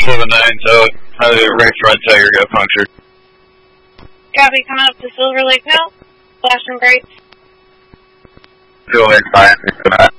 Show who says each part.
Speaker 1: 79, so right front tire got punctured.
Speaker 2: Copy, coming up to Silver Lake now. Flashing brakes.
Speaker 1: Silver Lake 5,